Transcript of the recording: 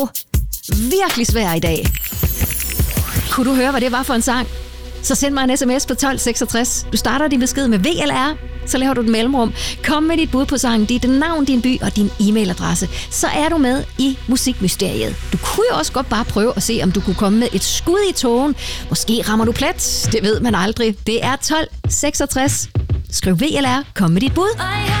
virkelig svær i dag. Kunne du høre, hvad det var for en sang? Så send mig en sms på 1266. Du starter din besked med VLR, så laver du et mellemrum. Kom med dit bud på sangen, dit navn, din by og din e-mailadresse. Så er du med i Musikmysteriet. Du kunne jo også godt bare prøve at se, om du kunne komme med et skud i tågen. Måske rammer du plet. Det ved man aldrig. Det er 1266. Skriv VLR. Kom med dit bud.